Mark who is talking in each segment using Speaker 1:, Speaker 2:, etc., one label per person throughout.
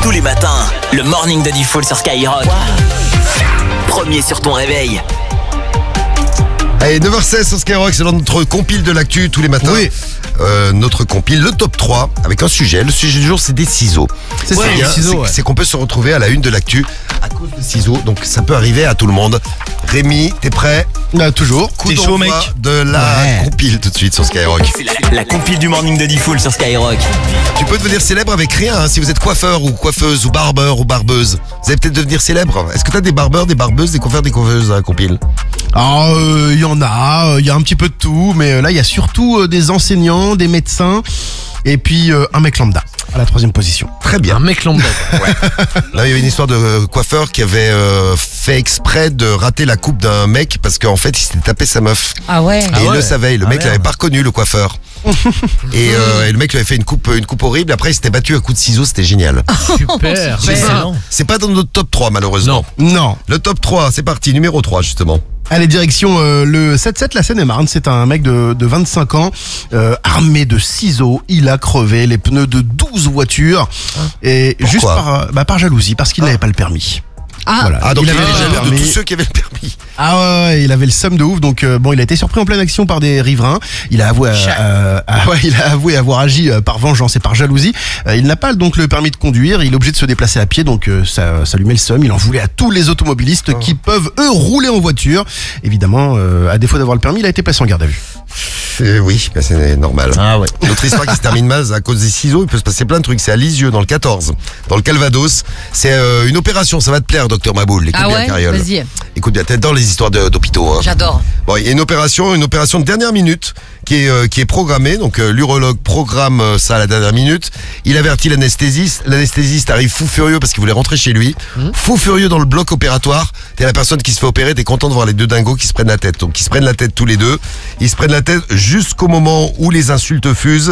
Speaker 1: Tous les matins, le morning de Diffoul sur Skyrock. Premier sur ton réveil.
Speaker 2: Allez, 9h16 sur Skyrock, c'est notre compile de l'actu tous les matins.
Speaker 3: Oui.
Speaker 2: Notre compile, le top 3, avec un sujet. Le sujet du jour, c'est des ciseaux.
Speaker 3: C'est ça, les ciseaux, ouais.
Speaker 2: C'est qu'on peut se retrouver à la une de l'actu à cause des ciseaux. Donc ça peut arriver à tout le monde. Rémi, t'es prêt?
Speaker 3: Toujours.
Speaker 2: Coup
Speaker 3: T'es chaud,
Speaker 2: d'envoi
Speaker 3: mec?
Speaker 2: de la compile tout de suite sur Skyrock.
Speaker 1: C'est la compile du morning de Diffoul sur Skyrock.
Speaker 2: Tu peux devenir célèbre avec rien, hein, si vous êtes coiffeur ou coiffeuse ou barbeur ou barbeuse. Vous allez peut-être devenir célèbre. Est-ce que t'as des barbeurs, des barbeuses, des coiffeurs, des coiffeuses à la compile?
Speaker 3: Alors, il y en a, il y a un petit peu de tout, mais là, il y a surtout des enseignants, des médecins, et puis un mec lambda, à la 3e position.
Speaker 2: Très bien.
Speaker 4: Un mec lambda.
Speaker 2: Là, il y avait une histoire de coiffeur qui avait fait exprès de rater la coupe d'un mec parce qu'en fait, il s'était tapé sa meuf.
Speaker 5: Ah ouais.
Speaker 2: Et il le savait, et le mec l'avait pas reconnu, le coiffeur. et le mec lui avait fait une coupe horrible. Après, il s'était battu à coups de ciseaux, c'était génial.
Speaker 4: Super.
Speaker 5: Super.
Speaker 2: C'est pas dans notre top 3, malheureusement.
Speaker 3: Non.
Speaker 2: Le top 3, c'est parti, numéro 3, justement.
Speaker 3: Allez, direction le 7-7, la Seine-et-Marne. C'est un mec de 25 ans, armé de ciseaux. Il a crevé les pneus de 12 voitures. Et
Speaker 2: Pourquoi
Speaker 3: juste par jalousie, parce qu'il n'avait pas le permis.
Speaker 5: Ah,
Speaker 3: Voilà.
Speaker 2: Ah, donc il
Speaker 3: avait
Speaker 2: avait
Speaker 3: déjà
Speaker 2: jaloux
Speaker 3: le
Speaker 2: de
Speaker 3: permis.
Speaker 2: tous ceux qui avaient le permis.
Speaker 3: Ah ouais, il avait le seum de ouf, donc il a été surpris en pleine action par des riverains. Il a avoué, il a avoué avoir agi par vengeance et par jalousie. Il n'a pas donc le permis de conduire, il est obligé de se déplacer à pied, donc ça lui met le seum. Il en voulait à tous les automobilistes qui peuvent eux rouler en voiture. Évidemment, à défaut d'avoir le permis, il a été placé en garde à vue.
Speaker 2: Oui, bah c'est normal.
Speaker 4: Ah ouais.
Speaker 2: Notre histoire qui se termine mal à cause des ciseaux, il peut se passer plein de trucs. C'est à Lisieux, dans le 14, dans le Calvados. C'est une opération, ça va te plaire, docteur Maboul. Écoute
Speaker 5: ah
Speaker 2: bien,
Speaker 5: ouais,
Speaker 2: Cariole.
Speaker 5: vas-y,
Speaker 2: Écoute bien, t'es dans les histoires d'hôpitaux. Hein.
Speaker 5: j'adore.
Speaker 2: Bon, il y a une opération de dernière minute qui est programmée. Donc l'urologue programme ça à la dernière minute. Il avertit l'anesthésiste. L'anesthésiste arrive fou furieux parce qu'il voulait rentrer chez lui. Fou furieux dans le bloc opérateur. T'es la personne qui se fait opérer. T'es content de voir les deux dingos qui se prennent la tête. Donc ils se prennent la tête tous les deux. Ils se prennent la tête jusqu'au moment où les insultes fusent.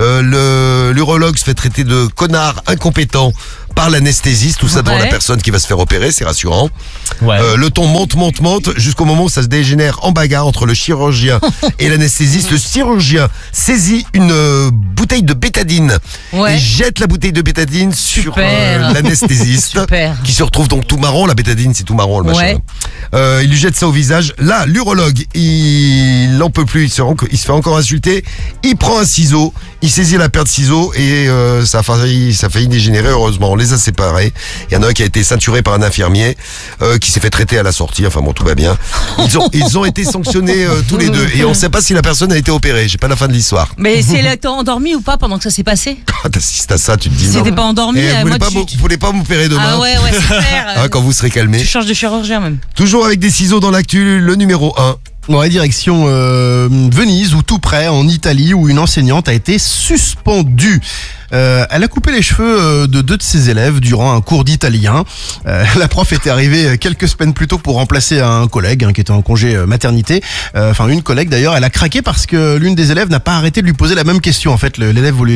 Speaker 2: L'urologue se fait traiter de connard incompétent par l'anesthésiste, tout ça devant
Speaker 5: Ouais.
Speaker 2: la personne qui va se faire opérer, c'est rassurant.
Speaker 4: Ouais.
Speaker 2: Le ton monte jusqu'au moment où ça se dégénère en bagarre entre le chirurgien et l'anesthésiste. Le chirurgien saisit une bouteille de bétadine
Speaker 5: Ouais.
Speaker 2: et jette la bouteille de bétadine sur
Speaker 5: Super.
Speaker 2: l'anesthésiste
Speaker 5: Super.
Speaker 2: qui se retrouve donc tout marron. La bétadine, c'est tout marron, le machin.
Speaker 5: Ouais.
Speaker 2: Il lui jette ça au visage. Là, l'urologue, il n'en peut plus, il se fait encore insulter. Il prend un ciseau, il saisit la paire de ciseaux et ça a failli dégénérer. Heureusement, on les a séparés. Il y en a un qui a été ceinturé par un infirmier qui s'est fait traiter à la sortie. Enfin bon, tout va bien. Ils ont été sanctionnés tous les deux et on ne sait pas si la personne a été opérée. J'ai pas la fin de l'histoire.
Speaker 5: Mais t'es endormi ou pas pendant que ça s'est passé?
Speaker 2: T'assistes à ça, tu te dis
Speaker 5: Si
Speaker 2: non.
Speaker 5: t'es pas endormi,
Speaker 2: Eh, vous
Speaker 5: moi
Speaker 2: voulez pas m'opérer demain?
Speaker 5: Ah ouais, super.
Speaker 2: Hein, quand vous serez calmé.
Speaker 5: Tu changes de chirurgien même.
Speaker 2: Toujours avec des ciseaux dans l'actu, le numéro 1.
Speaker 3: Ouais, direction Venise, ou tout près, en Italie, où une enseignante a été suspendue. Elle a coupé les cheveux de 2 de ses élèves durant un cours d'italien. La prof était arrivée quelques semaines plus tôt pour remplacer un collègue qui était en congé maternité. Enfin, une collègue d'ailleurs, elle a craqué parce que l'une des élèves n'a pas arrêté de lui poser la même question. En fait, l'élève voulait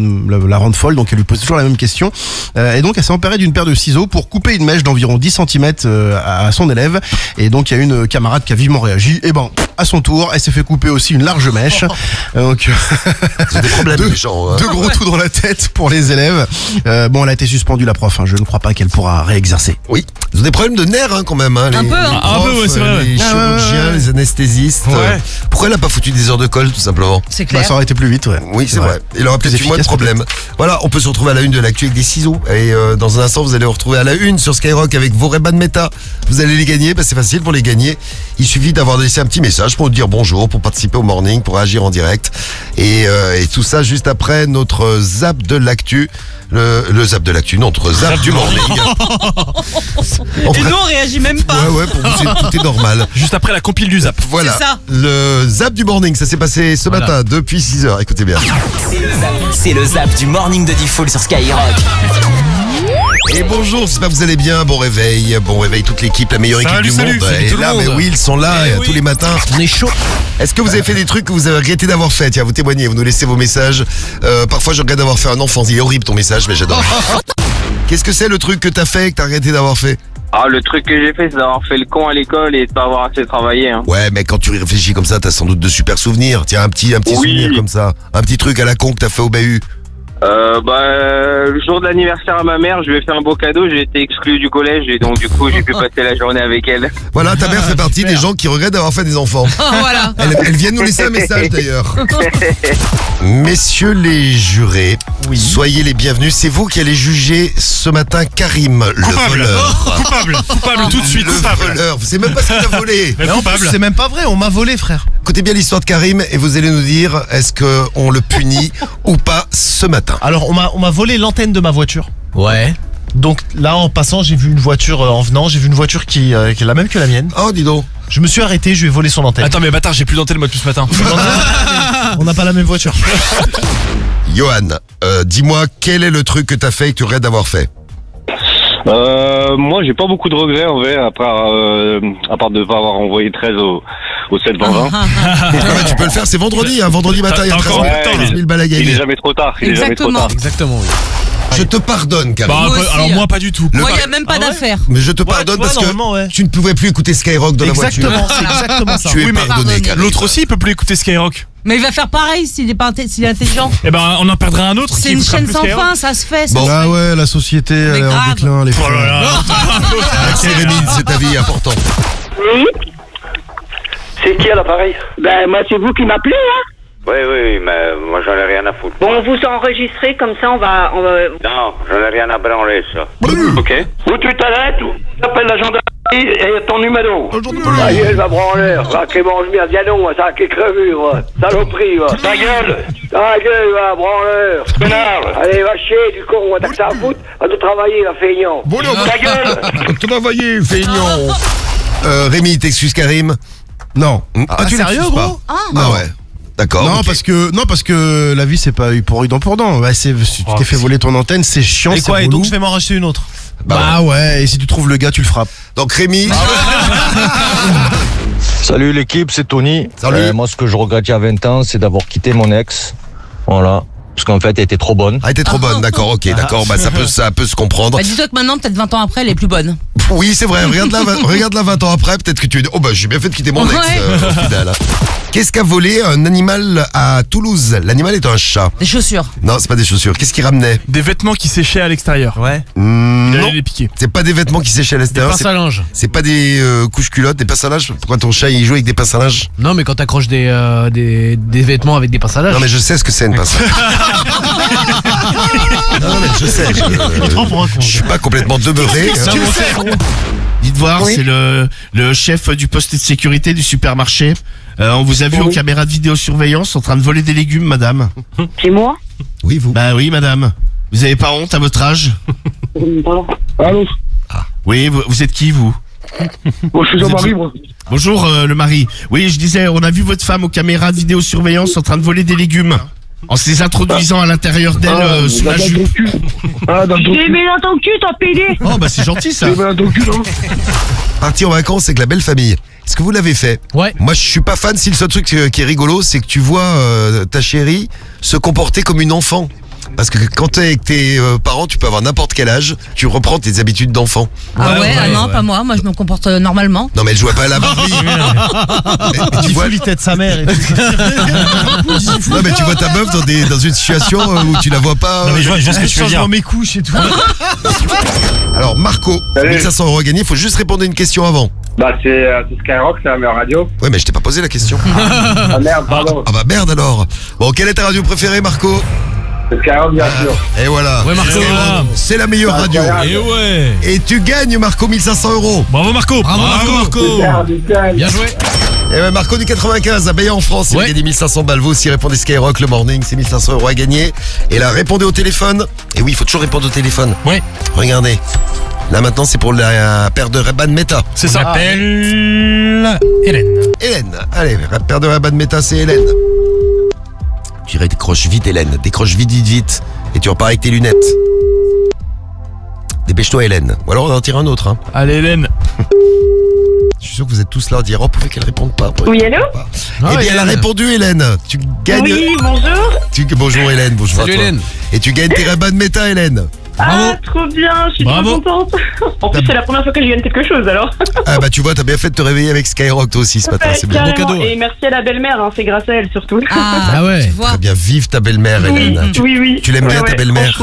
Speaker 3: la rendre folle, donc elle lui pose toujours la même question. Et donc, elle s'est emparée d'une paire de ciseaux pour couper une mèche d'environ 10 cm à son élève. Et donc, il y a une camarade qui a vivement réagi. Et ben, à son tour, elle s'est fait couper aussi une large mèche. Donc,
Speaker 2: C'est des problèmes, les gens. Hein.
Speaker 3: 2 gros trous dans la tête pour les élèves. Bon, elle a été suspendue, la prof. Je ne crois pas qu'elle pourra réexercer.
Speaker 2: Oui, ils ont des problèmes de nerfs quand même. Hein,
Speaker 5: Un peu, hein.
Speaker 4: Un peu, ouais, c'est vrai,
Speaker 2: Les
Speaker 4: ouais.
Speaker 2: chirurgiens, les anesthésistes.
Speaker 4: Ouais.
Speaker 2: Pourquoi elle a pas foutu des heures de colle, tout simplement?
Speaker 5: C'est
Speaker 3: Bah,
Speaker 5: clair.
Speaker 3: ça aurait été plus vite, ouais.
Speaker 2: Oui, c'est vrai. Il aura peut-être
Speaker 3: Plus
Speaker 2: eu moins de
Speaker 3: efficace,
Speaker 2: problèmes. Voilà, on peut se retrouver à la une de l'actu avec des ciseaux. Et dans un instant, vous allez vous retrouver à la une sur Skyrock avec vos Ray-Ban Meta. Vous allez les gagner. Bah, c'est facile pour les gagner. Il suffit d'avoir laissé un petit message pour nous dire bonjour, pour participer au morning, pour réagir en direct. Et tout ça juste après notre zap de l'actu. Le zap de l'actu, notre zap du morning.
Speaker 5: Et nous, on réagit même pas.
Speaker 2: Ouais, pour vous, tout est normal.
Speaker 4: Juste après la compile du zap.
Speaker 2: Voilà.
Speaker 5: C'est ça.
Speaker 2: Le zap du morning, ça s'est passé ce
Speaker 4: Voilà.
Speaker 2: matin depuis 6h. Écoutez bien.
Speaker 1: C'est le zap du morning de Diffoul sur Skyrock.
Speaker 2: Et bonjour, j'espère que vous allez bien. Bon réveil toute l'équipe, la meilleure
Speaker 4: Salut,
Speaker 2: équipe du
Speaker 4: salut,
Speaker 2: monde.
Speaker 4: salut
Speaker 2: est
Speaker 4: tout le
Speaker 2: là,
Speaker 4: monde.
Speaker 2: mais oui, ils sont là
Speaker 4: Eh oui.
Speaker 2: tous les matins.
Speaker 4: On est chaud.
Speaker 2: Est-ce que vous avez fait des trucs que vous avez regretté d'avoir fait? Tiens, vous témoignez, vous nous laissez vos messages. Parfois, je regrette d'avoir fait un enfant. Il est horrible ton message, mais j'adore. Qu'est-ce que c'est le truc que t'as fait et que t'as regretté d'avoir fait?
Speaker 6: Ah, le truc que j'ai fait, c'est d'avoir fait le con à l'école et de pas avoir assez travaillé. Hein.
Speaker 2: Ouais, mais quand tu réfléchis comme ça, t'as sans doute de super souvenirs. Tiens, un petit
Speaker 6: Oui.
Speaker 2: souvenir comme ça. Un petit truc à la con que t'as fait au bahut.
Speaker 6: le jour de l'anniversaire à ma mère, je lui ai fait un beau cadeau, j'ai été exclu du collège et donc du coup j'ai pu passer la journée avec elle.
Speaker 2: Voilà, ta mère fait partie des gens qui regrettent d'avoir fait des enfants.
Speaker 5: Voilà.
Speaker 2: Elle vient de nous laisser un message d'ailleurs. Messieurs les jurés, soyez les bienvenus. C'est vous qui allez juger ce matin Karim, le voleur.
Speaker 4: Coupable tout de suite,
Speaker 2: Le
Speaker 4: coupable.
Speaker 2: voleur, vous savez même pas ce qu'il a volé.
Speaker 4: Mais coupable.
Speaker 3: C'est même pas vrai, on m'a volé, frère.
Speaker 2: Écoutez bien l'histoire de Karim et vous allez nous dire est-ce qu'on le punit ou pas ce matin.
Speaker 7: Alors on m'a volé l'antenne de ma voiture.
Speaker 4: Ouais.
Speaker 7: Donc là en passant j'ai vu une voiture en venant, j'ai vu une voiture qui est la même que la mienne.
Speaker 2: Oh dis donc.
Speaker 7: Je me suis arrêté, je lui ai volé son antenne.
Speaker 4: Attends mais bâtard, j'ai plus d'antenne moi depuis ce matin.
Speaker 7: On n'a pas la même voiture.
Speaker 2: Johan, dis-moi quel est le truc que t'as fait et que tu regrettes d'avoir fait.
Speaker 8: Moi, j'ai pas beaucoup de regrets en vrai, à part de pas avoir envoyé 13 au 7-20-20.
Speaker 2: Ah bah, tu peux le faire, c'est vendredi, vendredi matin, il y a
Speaker 4: T'as
Speaker 2: 13
Speaker 4: encore
Speaker 2: 000 balles à
Speaker 8: Il est
Speaker 2: gagner.
Speaker 8: jamais trop tard.
Speaker 5: Exactement.
Speaker 4: Exactement, oui.
Speaker 2: Je te pardonne Karim.
Speaker 4: Bah,
Speaker 5: Moi aussi,
Speaker 4: alors moi pas du tout.
Speaker 5: Moi, il n'y a même pas d'affaire.
Speaker 2: Mais je te pardonne
Speaker 7: tu vois,
Speaker 2: parce que
Speaker 7: normalement, ouais.
Speaker 2: tu ne pouvais plus écouter Skyrock dans la voiture.
Speaker 7: Exactement, c'est exactement ça.
Speaker 2: Tu es
Speaker 4: Oui, mais
Speaker 2: pardonné Karim.
Speaker 4: L'autre aussi, il peut plus écouter Skyrock.
Speaker 5: Mais il va faire pareil s'il est intelligent.
Speaker 4: Eh ben, on en perdra un autre.
Speaker 5: C'est
Speaker 4: qui
Speaker 5: une
Speaker 4: écoutera
Speaker 5: chaîne
Speaker 4: plus
Speaker 5: sans
Speaker 4: Skyrock.
Speaker 5: fin, ça se fait. ça
Speaker 2: Bon.
Speaker 5: se
Speaker 3: Ah
Speaker 5: fait.
Speaker 3: ouais, la société, elle est en
Speaker 5: grave.
Speaker 3: déclin, les
Speaker 4: Oh
Speaker 3: frères.
Speaker 4: là là.
Speaker 2: C'est Rémi, c'est ta vie important.
Speaker 9: Oui. C'est qui à l'appareil? Ben, moi, c'est vous qui m'appelez, hein?
Speaker 8: Oui, mais moi j'en ai rien à foutre.
Speaker 9: Bon, vous enregistrez, comme ça, on va...
Speaker 8: Non, j'en ai rien à branler, ça. Ok.
Speaker 9: Où tu t'arrêtes? T'appelles la gendarmerie et ton numéro. Ah, il va branler. Va, qui mange bien, viens donc, ça, qui crevu, va. Saloperie, va. Ta gueule! Ta gueule, va, branleur. Connard! Allez, va chier, du con, t'as que ça à foutre. Va te travailler, va, feignant. Ta gueule!
Speaker 2: Travailler, feignant. Rémi, t'excuses Karim?
Speaker 3: Non.
Speaker 2: Ah, tu
Speaker 7: sérieux,
Speaker 2: l'excuses pas?
Speaker 7: gros
Speaker 2: Ah ouais. D'accord.
Speaker 3: Non,
Speaker 2: ok.
Speaker 3: parce que la vie, c'est pas eu pour dent pour dent. Ouais, si tu t'es fait voler ton antenne, c'est chiant,
Speaker 7: Et
Speaker 3: c'est
Speaker 7: quoi, et
Speaker 3: relou.
Speaker 7: donc je vais m'en racheter une autre.
Speaker 3: Bah ouais, et si tu trouves le gars, tu le frappes.
Speaker 2: Donc Rémi,
Speaker 10: Salut l'équipe, c'est Tony.
Speaker 2: Salut.
Speaker 10: Moi, ce que je regrette il y a 20 ans, c'est d'avoir quitté mon ex. Voilà. Parce qu'en fait, elle était trop bonne.
Speaker 2: elle était trop bonne, d'accord, ok, d'accord, bah ça peut se comprendre.
Speaker 5: Bah, dis-toi que maintenant, peut-être 20 ans après, elle est plus bonne.
Speaker 2: Oui, c'est vrai, regarde-la 20 ans après, peut-être que tu dis, oh bah j'ai bien fait de quitter mon ex,
Speaker 5: Ouais.
Speaker 2: au final. Qu'est-ce qu'a volé un animal à Toulouse? L'animal est un chat.
Speaker 5: Des chaussures.
Speaker 2: Non, c'est pas des chaussures. Qu'est-ce qu'il ramenait?
Speaker 4: Des vêtements qui séchaient à l'extérieur.
Speaker 7: Ouais.
Speaker 4: Il
Speaker 2: Non,
Speaker 4: allait les piquer.
Speaker 2: c'est pas des vêtements qui séchaient à l'extérieur.
Speaker 4: Pince à linge.
Speaker 2: C'est pas des couches culottes, des pinces à linge. Pourquoi ton chat il joue avec des pinces à linge?
Speaker 11: Non, mais quand t'accroches des vêtements avec des pinces à linge.
Speaker 2: Non mais je sais ce que c'est une pince à linge. Non mais je sais. Je suis pas complètement demeuré.
Speaker 12: Dites voir, c'est le chef du poste de sécurité du supermarché. On vous a vu aux caméras de vidéosurveillance en train de voler des légumes, madame.
Speaker 9: C'est moi?
Speaker 2: Oui, vous.
Speaker 12: Bah oui, madame. Vous avez pas honte à votre âge?
Speaker 9: Allô?
Speaker 12: Oui, vous êtes qui, vous?
Speaker 9: Moi, je suis un mari, moi.
Speaker 12: Bonjour, le mari. Oui, je disais, on a vu votre femme aux caméras de vidéosurveillance en train de voler des légumes. En se les introduisant à l'intérieur d'elle sous la jupe.
Speaker 9: Ah, dans ton cul. J'ai mis dans ton cul, t'as pédé.
Speaker 12: Oh, bah c'est gentil, ça.
Speaker 9: J'ai mis dans ton cul, non?
Speaker 2: Partir en vacances avec la belle famille. Est-ce que vous l'avez fait?
Speaker 11: Ouais.
Speaker 2: Moi, je suis pas fan. Si le seul truc qui est rigolo, c'est que tu vois ta chérie se comporter comme une enfant. Parce que quand t'es avec tes parents, tu peux avoir n'importe quel âge, tu reprends tes habitudes d'enfant.
Speaker 5: Non, pas moi. Moi, je me comporte normalement.
Speaker 2: Non mais elle jouait pas à la Barbie. mais tu vois,
Speaker 7: l'itête de sa mère. Et tout.
Speaker 2: non mais tu vois ta meuf dans une situation où tu la vois pas.
Speaker 4: Non, mais je vois ce que tu veux dire.
Speaker 7: mes couches et tout.
Speaker 2: Alors Marco,
Speaker 8: Salut.
Speaker 2: 1500 € gagnés, faut juste répondre à une question avant.
Speaker 8: Bah, c'est Skyrock, c'est la meilleure radio.
Speaker 2: Ouais mais je t'ai pas posé la question.
Speaker 8: Ah merde, pardon.
Speaker 2: Ah bah merde alors. Bon, quelle est ta radio préférée Marco?
Speaker 8: C'est Skyrock, bien sûr.
Speaker 2: Et voilà.
Speaker 11: Ouais, Marco.
Speaker 2: C'est la meilleure radio.
Speaker 4: Et ouais.
Speaker 2: Et tu gagnes Marco 1500 €.
Speaker 4: Bravo Marco.
Speaker 11: Bravo, Marco. Bien joué.
Speaker 2: Et ben Marco du 95 à Bayeux en France, il a
Speaker 11: Ouais.
Speaker 2: gagné 1500 balles. Vous aussi répondez Skyrock le morning, c'est 1500 € à gagner. Et là répondez au téléphone. Et oui, il faut toujours répondre au téléphone.
Speaker 4: Ouais.
Speaker 2: Regardez. Là maintenant c'est pour la paire de Ray-Ban Meta.
Speaker 4: C'est ça.
Speaker 11: Appelle Hélène.
Speaker 2: Hélène. Allez, la paire de Ray-Ban Meta c'est Hélène. Tu dirais décroche vite Hélène, décroche vite. Et tu repars avec tes lunettes. Dépêche-toi Hélène. Ou alors on en tire un autre. Hein.
Speaker 4: Allez Hélène.
Speaker 2: Je suis sûr que vous êtes tous là à dire, oh, pourquoi qu'elle réponde pas.
Speaker 9: Oui, allô?
Speaker 2: Eh bien, elle a répondu Hélène. Tu gagnes.
Speaker 9: Oui, bonjour.
Speaker 2: Bonjour Hélène, bonjour
Speaker 11: Salut
Speaker 2: à toi.
Speaker 11: Hélène.
Speaker 2: Et tu gagnes tes Ray-Ban Meta Hélène.
Speaker 9: Ah, trop bien, je suis
Speaker 4: Bravo.
Speaker 9: trop contente. En plus, c'est la première fois que je gagne quelque chose, alors.
Speaker 2: Ah bah tu vois, t'as bien fait de te réveiller avec Skyrock toi aussi ce matin, c'est bien.
Speaker 9: Carrément.
Speaker 11: cadeau, ouais.
Speaker 9: Et merci à la belle-mère, hein, c'est grâce à elle surtout.
Speaker 5: Ah,
Speaker 11: Ah ouais.
Speaker 5: tu vois.
Speaker 2: Très bien, vive ta belle-mère Hélène.
Speaker 9: Oui.
Speaker 2: Tu l'aimes bien ta belle-mère?
Speaker 9: Franchement.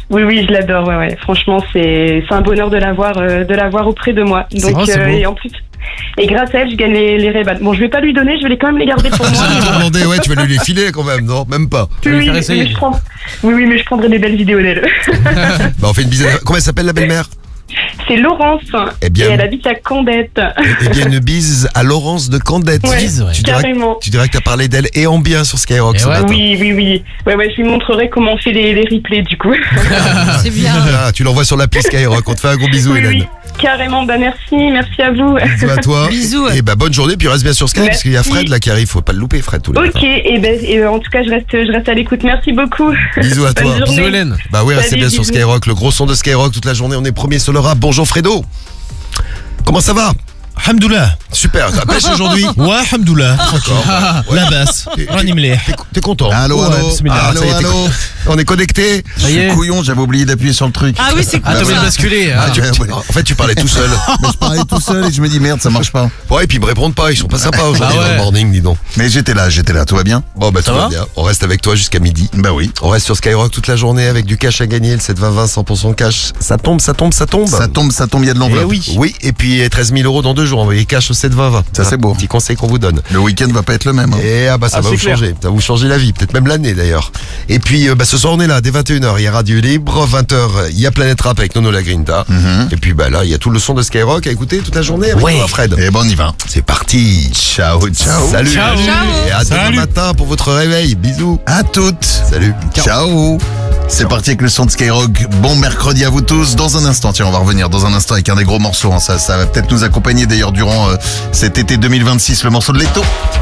Speaker 13: Oui, je l'adore. Ouais. Franchement, c'est un bonheur de l'avoir auprès de moi. Donc, et en plus. Et grâce à elle, je gagne les Ray-Ban. Bon, je vais pas lui donner, je vais quand même les garder pour moi.
Speaker 2: Je te demandais, ouais, tu vas lui les filer quand même, non? Même pas.
Speaker 13: Oui, mais je prendrai des belles vidéos d'elle.
Speaker 2: Bah, on fait une bise. Comment elle s'appelle, la belle-mère?
Speaker 13: C'est Laurence.
Speaker 2: Eh bien,
Speaker 13: et elle habite à Candette.
Speaker 2: Eh bien, une bise à Laurence de Candette.
Speaker 13: Ouais, carrément.
Speaker 2: Tu dirais que t'as parlé d'elle et en bien sur Skyrock ce matin.
Speaker 13: Oui. Ouais, je lui montrerai comment on fait les replays, du coup.
Speaker 5: C'est bien.
Speaker 2: Ah, tu l'envoies sur l'appli Skyrock. On te fait un gros bisou, Hélène.
Speaker 13: Oui, carrément. Bah, merci à vous.
Speaker 2: Bisous à toi.
Speaker 5: Bisous.
Speaker 2: Et bah, bonne journée, puis reste bien sur Skyrock parce qu'il y a Fred là qui arrive. Faut pas le louper, Fred, tous les matins.
Speaker 13: Ok, et en tout cas, je reste à l'écoute. Merci beaucoup.
Speaker 2: Bisous à toi.
Speaker 11: Bisous, Hélène.
Speaker 2: Bah oui, restez
Speaker 13: Salut,
Speaker 2: bien sur
Speaker 13: bisous.
Speaker 2: Skyrock, le gros son de Skyrock toute la journée. On est premier sur le rap. Bonjour Fredo. Comment ça va?
Speaker 3: Hamdoullah.
Speaker 2: Super, ça pêche aujourd'hui?
Speaker 3: Ouais, Hamdoullah.
Speaker 2: Ouais.
Speaker 3: La basse.
Speaker 2: T'es content?
Speaker 14: Allô,
Speaker 2: Ouais,
Speaker 14: allô,
Speaker 2: bismillah.
Speaker 14: allô,
Speaker 2: Ça y est,
Speaker 14: allô.
Speaker 2: On est connecté?
Speaker 14: Je suis couillon, j'avais oublié d'appuyer sur le truc.
Speaker 5: Ah oui, c'est cool.
Speaker 11: Ah, t'as oublié de basculer.
Speaker 2: Ah, en fait, tu parlais tout seul.
Speaker 14: Mais je parlais tout seul et je me dis merde, ça marche pas.
Speaker 2: Ouais, et puis ils me répondent pas, ils sont pas sympas aujourd'hui
Speaker 11: Ah ouais.
Speaker 2: dans le morning, dis donc.
Speaker 14: Mais j'étais là, tout va bien?
Speaker 2: Bon, bah tout va bien. On reste avec toi jusqu'à midi.
Speaker 14: Bah oui.
Speaker 2: On reste sur Skyrock toute la journée avec du cash à gagner, le 7-20-20, 100% cash. Ça tombe.
Speaker 14: Ça tombe, il y a de l'enveloppe.
Speaker 2: Oui, et puis 13 000 € dans 2 jours. Envoyez cash au 7-20-20.
Speaker 14: Ça, c'est beau.
Speaker 2: Petit conseil qu'on vous donne.
Speaker 14: Le week-end va pas être le même. Hein.
Speaker 2: Et ah bah ça va vous changer, ça va vous changer la vie, peut-être même l'année d'ailleurs. Et puis bah ce soir on est là dès 21h, il y a Radio Libre, 20h il y a Planète Rap avec Nono Lagrinta. Et puis bah là il y a tout le son de Skyrock à écouter toute la journée avec toi Fred.
Speaker 14: Et bon on y va.
Speaker 2: C'est parti.
Speaker 14: Ciao.
Speaker 2: Salut.
Speaker 11: Ciao.
Speaker 2: Et à demain matin pour votre réveil. Bisous.
Speaker 14: À toutes.
Speaker 2: Salut.
Speaker 14: Ciao. C'est parti avec le son de Skyrock. Bon mercredi à vous tous. Dans un instant, tiens, on va revenir dans un instant avec un des gros morceaux. Hein. Ça va peut-être nous accompagner d'ailleurs durant cet été 2026, le morceau de Leto.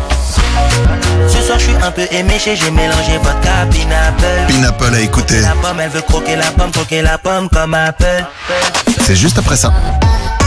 Speaker 15: Ce soir je suis un peu éméché, j'ai mélangé vodka, pineapple.
Speaker 14: Pineapple à écouter.
Speaker 15: La pomme, elle veut croquer la pomme comme Apple.
Speaker 14: C'est juste après ça.